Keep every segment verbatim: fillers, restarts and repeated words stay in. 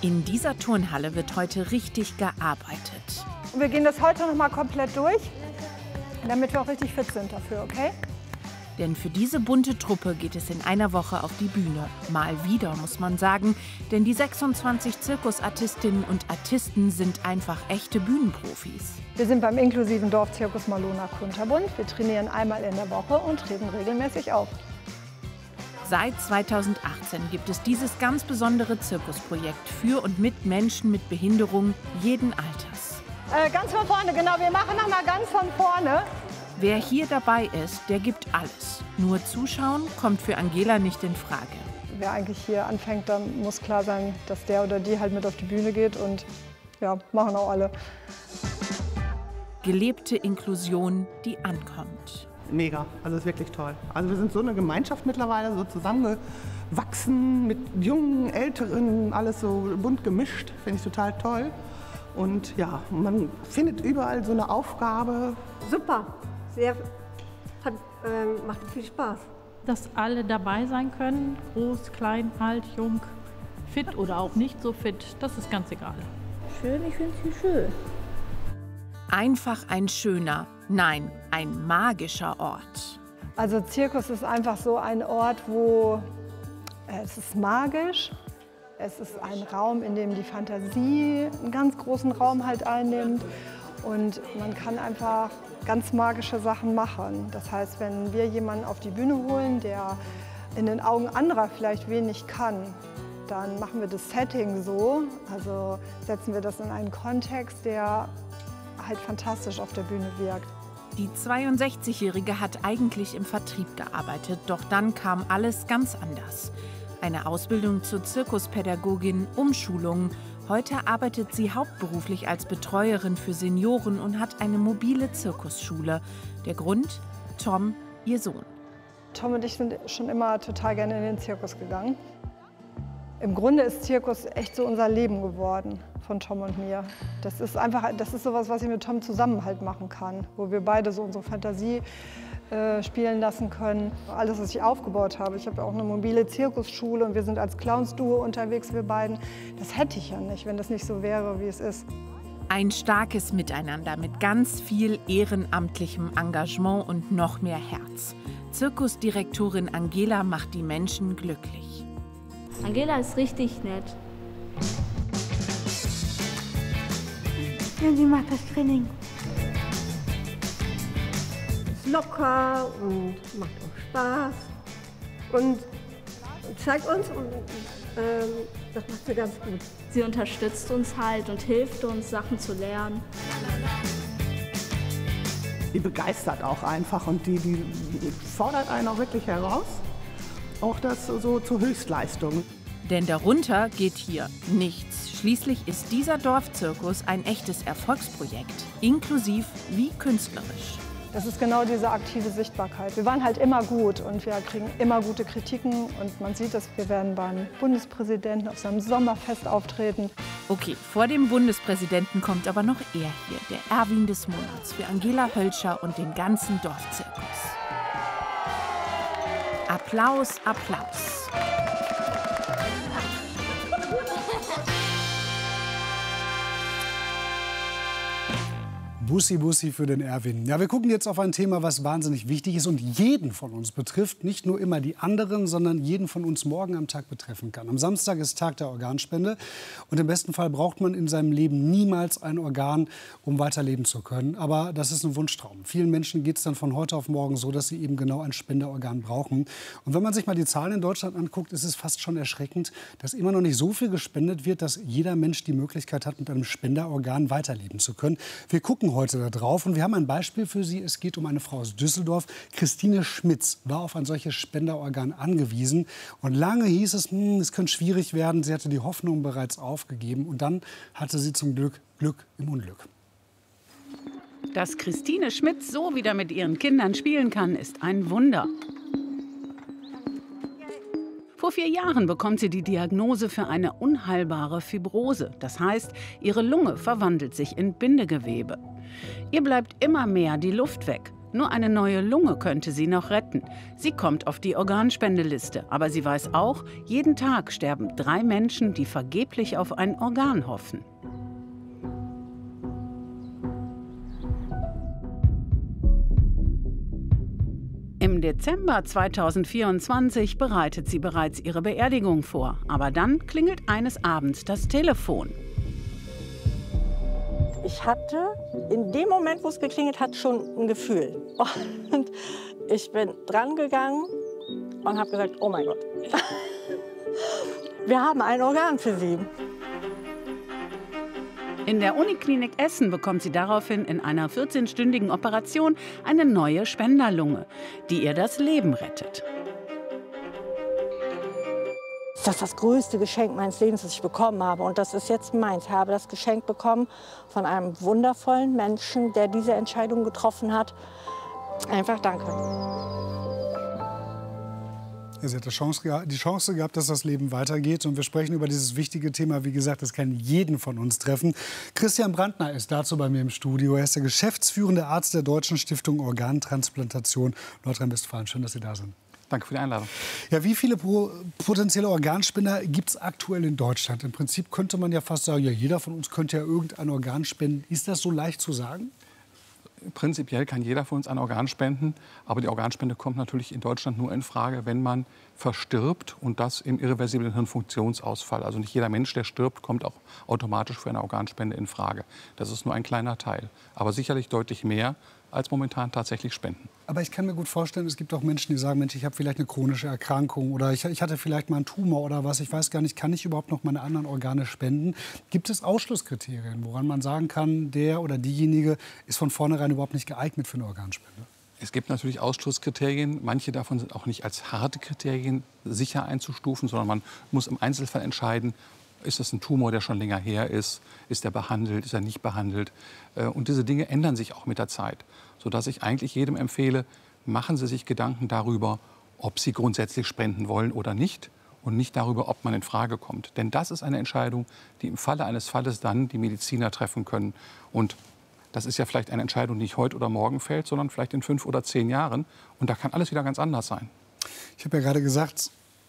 In dieser Turnhalle wird heute richtig gearbeitet. Und wir gehen das heute noch mal komplett durch, damit wir auch richtig fit sind dafür, okay? Denn für diese bunte Truppe geht es in einer Woche auf die Bühne. Mal wieder, muss man sagen, denn die sechsundzwanzig Zirkusartistinnen und Artisten sind einfach echte Bühnenprofis. Wir sind beim inklusiven Dorfzirkus Malona Kunterbund. Wir trainieren einmal in der Woche und treten regelmäßig auf. Seit zweitausendachtzehn gibt es dieses ganz besondere Zirkusprojekt für und mit Menschen mit Behinderung jeden Alters. Äh, ganz von vorne, genau. Wir machen noch mal ganz von vorne. Wer hier dabei ist, der gibt alles. Nur zuschauen kommt für Angela nicht in Frage. Wer eigentlich hier anfängt, dann muss klar sein, dass der oder die halt mit auf die Bühne geht und ja, machen auch alle. Gelebte Inklusion, die ankommt. Mega, also ist wirklich toll. Also wir sind so eine Gemeinschaft mittlerweile, so zusammengewachsen mit jungen, älteren, alles so bunt gemischt, finde ich total toll. Und ja, man findet überall so eine Aufgabe. Super, sehr, hat, ähm, macht viel Spaß. Dass alle dabei sein können, groß, klein, alt, jung, fit oder auch nicht so fit, das ist ganz egal. Schön, ich finde sie schön. Einfach ein schöner, nein, ein magischer Ort. Also Zirkus ist einfach so ein Ort, wo äh, es ist magisch. Es ist ein Raum, in dem die Fantasie einen ganz großen Raum halt einnimmt. Und man kann einfach ganz magische Sachen machen. Das heißt, wenn wir jemanden auf die Bühne holen, der in den Augen anderer vielleicht wenig kann, dann machen wir das Setting so, also setzen wir das in einen Kontext, der halt fantastisch auf der Bühne wirkt. Die zweiundsechzigjährige hat eigentlich im Vertrieb gearbeitet, doch dann kam alles ganz anders. Eine Ausbildung zur Zirkuspädagogin, Umschulungen. Heute arbeitet sie hauptberuflich als Betreuerin für Senioren und hat eine mobile Zirkusschule. Der Grund? Tom, ihr Sohn. Tom und ich sind schon immer total gerne in den Zirkus gegangen. Im Grunde ist Zirkus echt so unser Leben geworden, von Tom und mir. Das ist einfach, das ist sowas, was ich mit Tom zusammen halt machen kann, wo wir beide so unsere Fantasie äh, spielen lassen können. Alles, was ich aufgebaut habe. Ich habe auch eine mobile Zirkusschule und wir sind als Clowns-Duo unterwegs, wir beiden. Das hätte ich ja nicht, wenn das nicht so wäre, wie es ist. Ein starkes Miteinander mit ganz viel ehrenamtlichem Engagement und noch mehr Herz. Zirkusdirektorin Angela macht die Menschen glücklich. Angela ist richtig nett. Ja, sie macht das Training. Ist locker und macht auch Spaß. Und zeigt uns, und ähm, das macht sie ganz gut. Sie unterstützt uns halt und hilft uns, Sachen zu lernen. Die begeistert auch einfach und die, die fordert einen auch wirklich heraus. Auch das so zur Höchstleistung. Denn darunter geht hier nichts. Schließlich ist dieser Dorfzirkus ein echtes Erfolgsprojekt, inklusiv wie künstlerisch. Das ist genau diese aktive Sichtbarkeit. Wir waren halt immer gut und wir kriegen immer gute Kritiken. Und man sieht es, wir werden beim Bundespräsidenten auf seinem Sommerfest auftreten. Okay, vor dem Bundespräsidenten kommt aber noch er hier, der Erwin des Monats für Angela Hölscher und den ganzen Dorfzirkus. Applaus, Applaus. Bussi, Bussi für den Erwin. Ja, wir gucken jetzt auf ein Thema, was wahnsinnig wichtig ist und jeden von uns betrifft. Nicht nur immer die anderen, sondern jeden von uns morgen am Tag betreffen kann. Am Samstag ist Tag der Organspende. Und im besten Fall braucht man in seinem Leben niemals ein Organ, um weiterleben zu können. Aber das ist ein Wunschtraum. Vielen Menschen geht es dann von heute auf morgen so, dass sie eben genau ein Spenderorgan brauchen. Und wenn man sich mal die Zahlen in Deutschland anguckt, ist es fast schon erschreckend, dass immer noch nicht so viel gespendet wird, dass jeder Mensch die Möglichkeit hat, mit einem Spenderorgan weiterleben zu können. Wir gucken heute da drauf und wir haben ein Beispiel für Sie. Es geht um eine Frau aus Düsseldorf. Christine Schmitz war auf ein solches Spenderorgan angewiesen. Und lange hieß es, hm, es könnte schwierig werden. Sie hatte die Hoffnung bereits aufgegeben. Und dann hatte sie zum Glück Glück im Unglück. Dass Christine Schmitz so wieder mit ihren Kindern spielen kann, ist ein Wunder. Vor vier Jahren bekommt sie die Diagnose für eine unheilbare Fibrose. Das heißt, ihre Lunge verwandelt sich in Bindegewebe. Ihr bleibt immer mehr die Luft weg. Nur eine neue Lunge könnte sie noch retten. Sie kommt auf die Organspendeliste. Aber sie weiß auch, jeden Tag sterben drei Menschen, die vergeblich auf ein Organ hoffen. Im Dezember zweitausendvierundzwanzig bereitet sie bereits ihre Beerdigung vor. Aber dann klingelt eines Abends das Telefon. Ich hatte in dem Moment, wo es geklingelt hat, schon ein Gefühl. Und ich bin dran gegangen und habe gesagt, oh mein Gott, wir haben ein Organ für Sie. In der Uniklinik Essen bekommt sie daraufhin in einer vierzehnstündigen Operation eine neue Spenderlunge, die ihr das Leben rettet. Das ist das größte Geschenk meines Lebens, das ich bekommen habe. Und das ist jetzt meins. Ich habe das Geschenk bekommen von einem wundervollen Menschen, der diese Entscheidung getroffen hat. Einfach danke. Ja, sie hat die Chance, die Chance gehabt, dass das Leben weitergeht. Und wir sprechen über dieses wichtige Thema. Wie gesagt, das kann jeden von uns treffen. Christian Brandner ist dazu bei mir im Studio. Er ist der geschäftsführende Arzt der Deutschen Stiftung Organtransplantation Nordrhein-Westfalen. Schön, dass Sie da sind. Danke für die Einladung. Ja, wie viele potenzielle Organspender gibt es aktuell in Deutschland? Im Prinzip könnte man ja fast sagen, ja, jeder von uns könnte ja irgendein Organ spenden. Ist das so leicht zu sagen? Prinzipiell kann jeder von uns ein Organ spenden, aber die Organspende kommt natürlich in Deutschland nur in Frage, wenn man verstirbt und das im irreversiblen Hirnfunktionsausfall. Also nicht jeder Mensch, der stirbt, kommt auch automatisch für eine Organspende in Frage. Das ist nur ein kleiner Teil, aber sicherlich deutlich mehr als momentan tatsächlich spenden. Aber ich kann mir gut vorstellen, es gibt auch Menschen, die sagen, Mensch, ich habe vielleicht eine chronische Erkrankung oder ich, ich hatte vielleicht mal einen Tumor oder was, ich weiß gar nicht, kann ich überhaupt noch meine anderen Organe spenden? Gibt es Ausschlusskriterien, woran man sagen kann, der oder diejenige ist von vornherein überhaupt nicht geeignet für eine Organspende? Es gibt natürlich Ausschlusskriterien. Manche davon sind auch nicht als harte Kriterien sicher einzustufen, sondern man muss im Einzelfall entscheiden, ist das ein Tumor, der schon länger her ist? Ist er behandelt? Ist er nicht behandelt? Und diese Dinge ändern sich auch mit der Zeit, sodass ich eigentlich jedem empfehle, machen Sie sich Gedanken darüber, ob Sie grundsätzlich spenden wollen oder nicht und nicht darüber, ob man in Frage kommt. Denn das ist eine Entscheidung, die im Falle eines Falles dann die Mediziner treffen können. Und das ist ja vielleicht eine Entscheidung, die nicht heute oder morgen fällt, sondern vielleicht in fünf oder zehn Jahren. Und da kann alles wieder ganz anders sein. Ich habe ja gerade gesagt,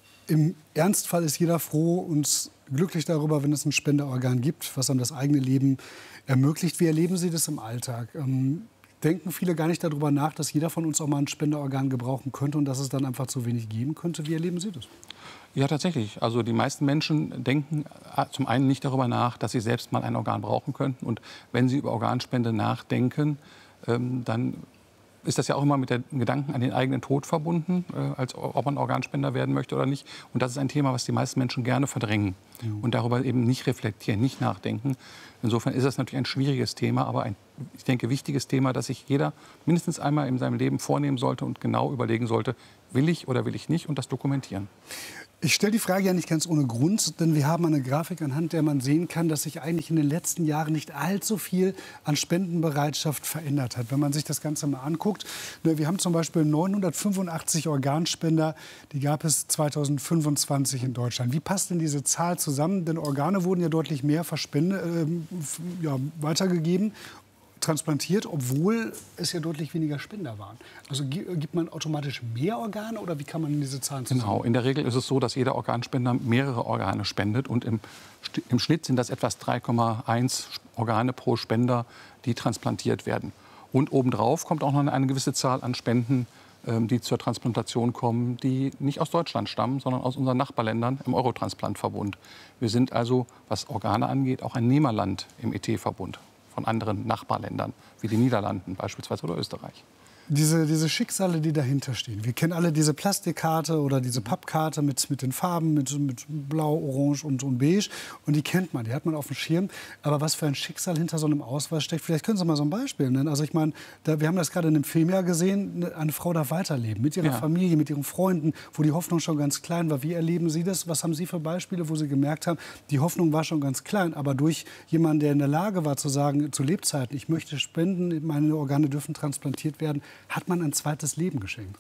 im Ernstfall ist jeder froh und glücklich darüber, wenn es ein Spenderorgan gibt, was einem das eigene Leben ermöglicht. Wie erleben Sie das im Alltag? Ähm, denken viele gar nicht darüber nach, dass jeder von uns auch mal ein Spenderorgan gebrauchen könnte und dass es dann einfach zu wenig geben könnte? Wie erleben Sie das? Ja, tatsächlich. Also die meisten Menschen denken zum einen nicht darüber nach, dass sie selbst mal ein Organ brauchen könnten. Und wenn sie über Organspende nachdenken, ähm, dann ist das ja auch immer mit dem Gedanken an den eigenen Tod verbunden, äh, als ob man Organspender werden möchte oder nicht. Und das ist ein Thema, was die meisten Menschen gerne verdrängen ja. und darüber eben nicht reflektieren, nicht nachdenken. Insofern ist das natürlich ein schwieriges Thema, aber ein, ich denke, wichtiges Thema, das sich jeder mindestens einmal in seinem Leben vornehmen sollte und genau überlegen sollte, will ich oder will ich nicht und das dokumentieren. Ich stelle die Frage ja nicht ganz ohne Grund, denn wir haben eine Grafik, anhand der man sehen kann, dass sich eigentlich in den letzten Jahren nicht allzu viel an Spendenbereitschaft verändert hat. Wenn man sich das Ganze mal anguckt, wir haben zum Beispiel neunhundertfünfundachtzig Organspender, die gab es zweitausendfünfundzwanzig in Deutschland. Wie passt denn diese Zahl zusammen? Denn Organe wurden ja deutlich mehr verspendet, äh, ja, weitergegeben, transplantiert, obwohl es ja deutlich weniger Spender waren. Also gibt man automatisch mehr Organe oder wie kann man diese Zahlen zusammen? Genau, in der Regel ist es so, dass jeder Organspender mehrere Organe spendet und im, im Schnitt sind das etwas drei Komma eins Organe pro Spender, die transplantiert werden. Und obendrauf kommt auch noch eine gewisse Zahl an Spenden, die zur Transplantation kommen, die nicht aus Deutschland stammen, sondern aus unseren Nachbarländern im Eurotransplantverbund. Wir sind also, was Organe angeht, auch ein Nehmerland im E T-Verbund. Von anderen Nachbarländern, wie den Niederlanden beispielsweise oder Österreich. Diese, diese Schicksale, die dahinter stehen. Wir kennen alle diese Plastikkarte oder diese Pappkarte mit, mit den Farben, mit, mit Blau, Orange und, und Beige. Und die kennt man, die hat man auf dem Schirm. Aber was für ein Schicksal hinter so einem Ausweis steckt, vielleicht können Sie mal so ein Beispiel nennen. Also ich meine, da, wir haben das gerade in einem Film ja gesehen, eine Frau darf weiterleben, mit ihrer ja. Familie, mit ihren Freunden, wo die Hoffnung schon ganz klein war. Wie erleben Sie das? Was haben Sie für Beispiele, wo Sie gemerkt haben, die Hoffnung war schon ganz klein, aber durch jemanden, der in der Lage war zu sagen, zu Lebzeiten, ich möchte spenden, meine Organe dürfen transplantiert werden, hat man ein zweites Leben geschenkt?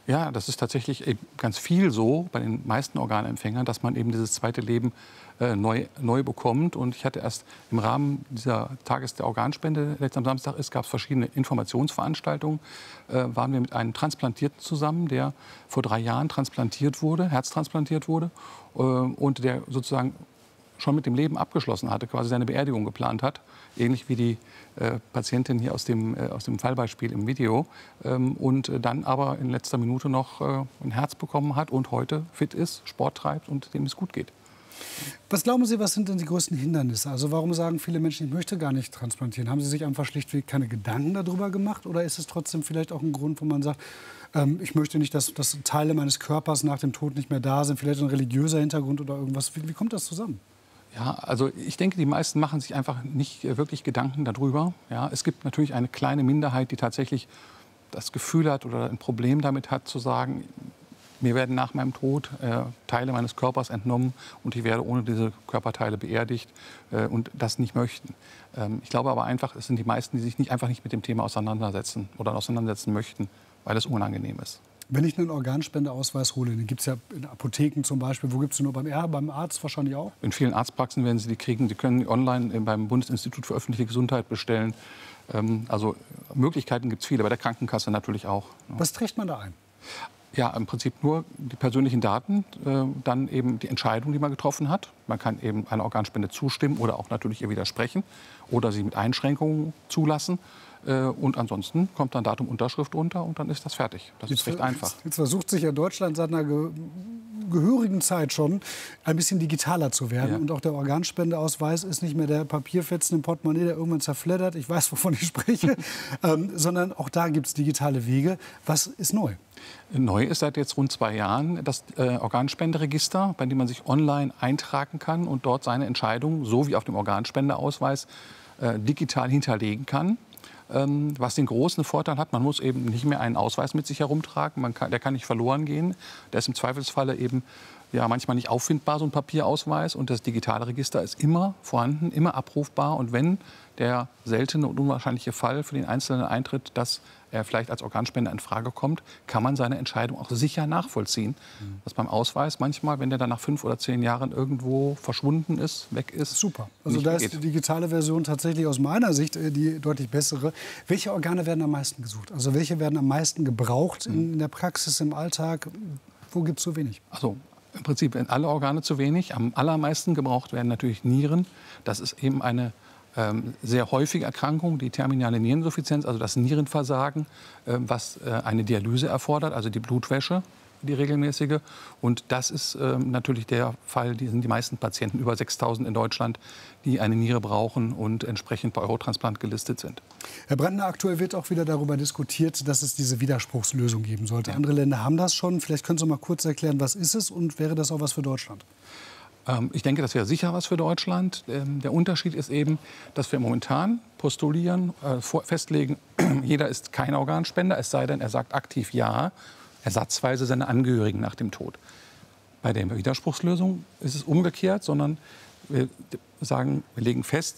Ja, das ist tatsächlich eben ganz viel so bei den meisten Organempfängern, dass man eben dieses zweite Leben äh, neu, neu bekommt. Und ich hatte erst im Rahmen dieser Tages der Organspende, letzten Samstag ist, gab es verschiedene Informationsveranstaltungen, äh, waren wir mit einem Transplantierten zusammen, der vor drei Jahren transplantiert wurde, herztransplantiert wurde äh, und der sozusagen schon mit dem Leben abgeschlossen hatte, quasi seine Beerdigung geplant hat, ähnlich wie die äh, Patientin hier aus dem, äh, aus dem Fallbeispiel im Video, ähm, und äh, dann aber in letzter Minute noch äh, ein Herz bekommen hat und heute fit ist, Sport treibt und dem es gut geht. Was glauben Sie, was sind denn die größten Hindernisse? Also warum sagen viele Menschen, ich möchte gar nicht transplantieren? Haben Sie sich einfach schlichtweg keine Gedanken darüber gemacht? Oder ist es trotzdem vielleicht auch ein Grund, wo man sagt, ähm, ich möchte nicht, dass, dass Teile meines Körpers nach dem Tod nicht mehr da sind? Vielleicht ein religiöser Hintergrund oder irgendwas? Wie, wie kommt das zusammen? Ja, also ich denke, die meisten machen sich einfach nicht wirklich Gedanken darüber. Ja, es gibt natürlich eine kleine Minderheit, die tatsächlich das Gefühl hat oder ein Problem damit hat, zu sagen, mir werden nach meinem Tod äh, Teile meines Körpers entnommen und ich werde ohne diese Körperteile beerdigt äh, und das nicht möchten. Ähm, ich glaube aber einfach, es sind die meisten, die sich nicht, einfach nicht mit dem Thema auseinandersetzen oder auseinandersetzen möchten, weil es unangenehm ist. Wenn ich einen Organspendeausweis hole, den gibt es ja in Apotheken zum Beispiel. Wo gibt es den nur? Beim, R, beim Arzt wahrscheinlich auch? In vielen Arztpraxen werden Sie die kriegen. Sie können online beim Bundesinstitut für öffentliche Gesundheit bestellen. Ähm, also Möglichkeiten gibt es viele, bei der Krankenkasse natürlich auch. Was trägt man da ein? Ja, im Prinzip nur die persönlichen Daten, äh, dann eben die Entscheidung, die man getroffen hat. Man kann eben einer Organspende zustimmen oder auch natürlich ihr widersprechen oder sie mit Einschränkungen zulassen. Und ansonsten kommt dann Datum, Unterschrift unter und dann ist das fertig. Das ist recht einfach. Jetzt versucht sich ja Deutschland seit einer ge gehörigen Zeit schon ein bisschen digitaler zu werden. Ja. Und auch der Organspendeausweis ist nicht mehr der Papierfetzen im Portemonnaie, der irgendwann zerfleddert. Ich weiß, wovon ich spreche. ähm, sondern auch da gibt es digitale Wege. Was ist neu? Neu ist seit jetzt rund zwei Jahren das äh, Organspenderegister, bei dem man sich online eintragen kann und dort seine Entscheidung, so wie auf dem Organspendeausweis, äh, digital hinterlegen kann. Was den großen Vorteil hat, man muss eben nicht mehr einen Ausweis mit sich herumtragen, man kann, der kann nicht verloren gehen. Der ist im Zweifelsfalle eben ja, manchmal nicht auffindbar, so ein Papierausweis. Und das digitale Register ist immer vorhanden, immer abrufbar. Und wenn der seltene und unwahrscheinliche Fall für den Einzelnen eintritt, dass er vielleicht als Organspender in Frage kommt, kann man seine Entscheidung auch sicher nachvollziehen. Mhm. Was beim Ausweis manchmal, wenn der dann nach fünf oder zehn Jahren irgendwo verschwunden ist, weg ist. Super. Also da ist die digitale Version tatsächlich aus meiner Sicht die deutlich bessere. Welche Organe werden am meisten gesucht? Also welche werden am meisten gebraucht mhm. in der Praxis, im Alltag? Wo gibt es so wenig? Also im Prinzip werden alle Organe zu wenig. Am allermeisten gebraucht werden natürlich Nieren. Das ist eben eine ähm, sehr häufige Erkrankung, die terminale Niereninsuffizienz, also das Nierenversagen, äh, was äh, eine Dialyse erfordert, also die Blutwäsche, die regelmäßige. Und das ist äh, natürlich der Fall, die sind die meisten Patienten, über sechstausend in Deutschland, die eine Niere brauchen und entsprechend bei Eurotransplant gelistet sind. Herr Brandner, aktuell wird auch wieder darüber diskutiert, dass es diese Widerspruchslösung geben sollte. Ja. Andere Länder haben das schon. Vielleicht können Sie mal kurz erklären, was ist es und wäre das auch was für Deutschland? Ähm, ich denke, das wäre sicher was für Deutschland. Ähm, der Unterschied ist eben, dass wir momentan postulieren, äh, festlegen, jeder ist kein Organspender, es sei denn, er sagt aktiv ja, ersatzweise seine Angehörigen nach dem Tod. Bei der Widerspruchslösung ist es umgekehrt, sondern wir sagen, wir legen fest,